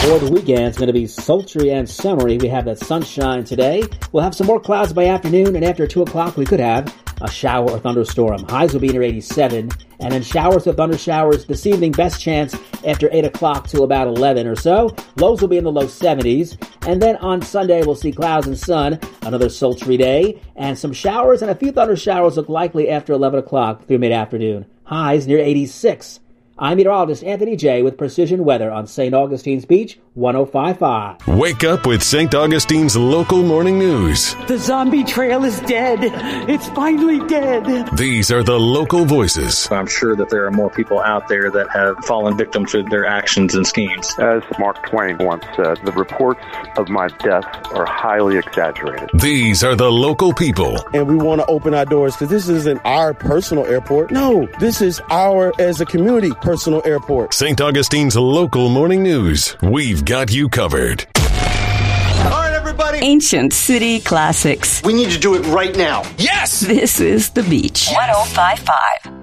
For the weekend, it's going to be sultry and summery. We have that sunshine today. We'll have some more clouds by afternoon, and after 2 o'clock, we could have a shower or thunderstorm. Highs will be near 87, and then showers or thunder showers this evening. Best chance after 8 o'clock till about 11 or so. Lows will be in the low 70s, and then on Sunday, we'll see clouds and sun. Another sultry day, and some showers and a few thunder showers look likely after 11 o'clock through mid-afternoon. Highs near 86. I'm meteorologist Anthony J. with Precision Weather on St. Augustine's Beach, 105.5. Wake up with St. Augustine's local morning news. The zombie trail is dead. It's finally dead. These are the local voices. I'm sure that there are more people out there that have fallen victim to their actions and schemes. As Mark Twain once said, the reports of my death are highly exaggerated. These are the local people. And we want to open our doors because this isn't our personal airport. No, this is our, as a community, personal airport. St. Augustine's local morning news. We've got you covered. All right, everybody. Ancient City Classics. We need to do it right now. Yes! This is The Beach. 105.5.